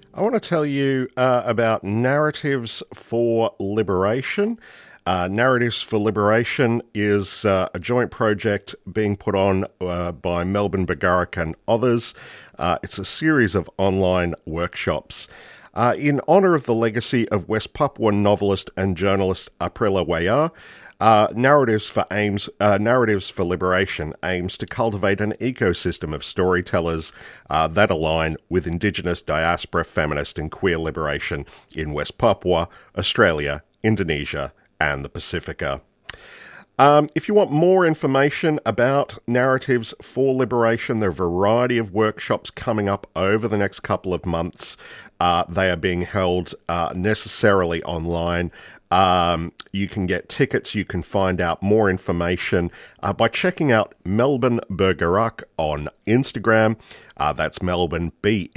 I want to tell you about Narratives for Liberation. Narratives for Liberation is a joint project being put on by Melbourne Bagarak and others. It's a series of online workshops. In honour of the legacy of West Papuan novelist and journalist Aprila Wayar, Narratives for Liberation aims to cultivate an ecosystem of storytellers that align with Indigenous diaspora, feminist and queer liberation in West Papua, Australia, Indonesia and the Pacifica. If you want more information about Narratives for Liberation, there are a variety of workshops coming up over the next couple of months. They are being held necessarily online. You can get tickets. You can find out more information by checking out Melbourne Bergerac on Instagram. That's Melbourne,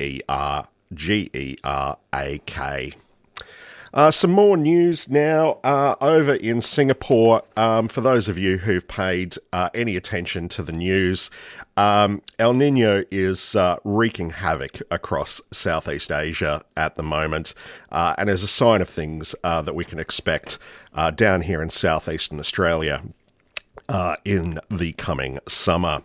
Bergerak. Some more news now over in Singapore. For those of you who've paid any attention to the news, El Nino is wreaking havoc across Southeast Asia at the moment, and as a sign of things that we can expect down here in southeastern Australia in the coming summer.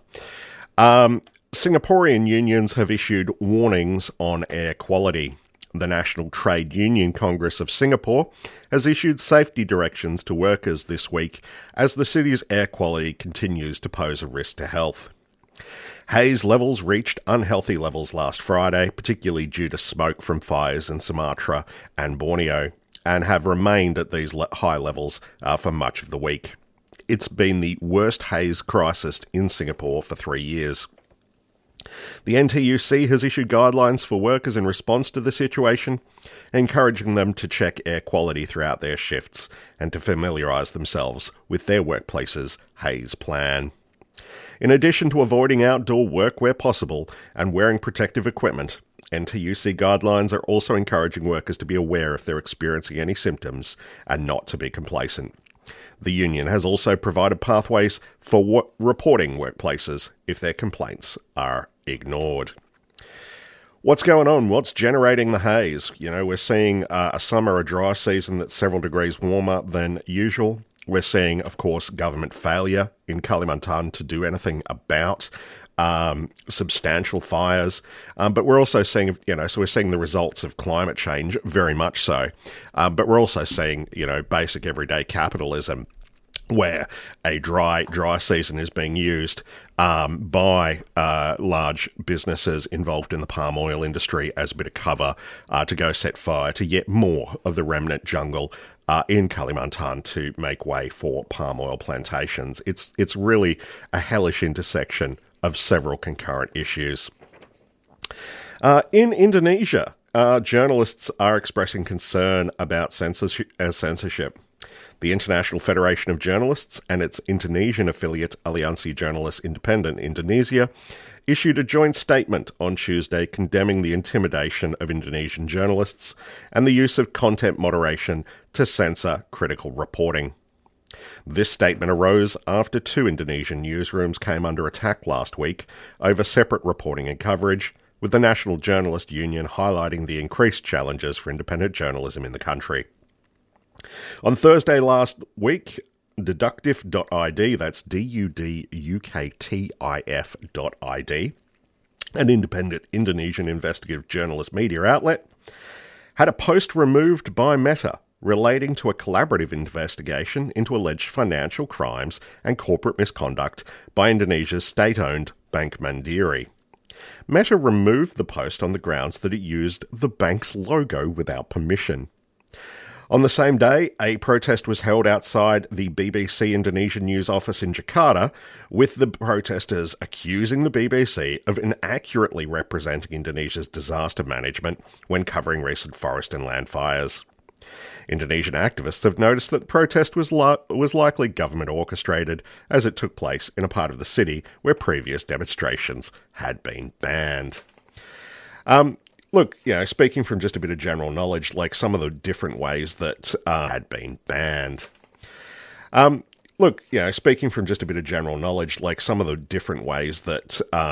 Singaporean unions have issued warnings on air quality. The National Trade Union Congress of Singapore has issued safety directions to workers this week as the city's air quality continues to pose a risk to health. Haze levels reached unhealthy levels last Friday, particularly due to smoke from fires in Sumatra and Borneo, and have remained at these high levels for much of the week. It's been the worst haze crisis in Singapore for 3 years. The NTUC has issued guidelines for workers in response to the situation, encouraging them to check air quality throughout their shifts and to familiarise themselves with their workplace's haze plan. In addition to avoiding outdoor work where possible and wearing protective equipment, NTUC guidelines are also encouraging workers to be aware if they're experiencing any symptoms and not to be complacent. The union has also provided pathways for reporting workplaces if their complaints are ignored. What's going on? What's generating the haze? We're seeing a summer, a dry season that's several degrees warmer than usual. We're seeing, of course, government failure in Kalimantan to do anything about substantial fires. But we're also seeing, so we're seeing the results of climate change, very much so. But we're also seeing, basic everyday capitalism, where a dry season is being used by large businesses involved in the palm oil industry as a bit of cover to go set fire to yet more of the remnant jungle in Kalimantan to make way for palm oil plantations. It's really a hellish intersection of several concurrent issues. In Indonesia, journalists are expressing concern about censorship. The International Federation of Journalists and its Indonesian affiliate Aliansi Jurnalis Independent Indonesia issued a joint statement on Tuesday condemning the intimidation of Indonesian journalists and the use of content moderation to censor critical reporting. This statement arose after 2 Indonesian newsrooms came under attack last week over separate reporting and coverage, with the National Journalist Union highlighting the increased challenges for independent journalism in the country. On Thursday last week, Deductif.id, that's Duduktif.id, an independent Indonesian investigative journalist media outlet, had a post removed by Meta relating to a collaborative investigation into alleged financial crimes and corporate misconduct by Indonesia's state-owned Bank Mandiri. Meta removed the post on the grounds that it used the bank's logo without permission. On the same day, a protest was held outside the BBC Indonesian news office in Jakarta, with the protesters accusing the BBC of inaccurately representing Indonesia's disaster management when covering recent forest and land fires. Indonesian activists have noticed that the protest was likely government-orchestrated, as it took place in a part of the city where previous demonstrations had been banned. Look, speaking from just a bit of general knowledge, like some of the different ways that had been banned. Speaking from just a bit of general knowledge, like some of the different ways that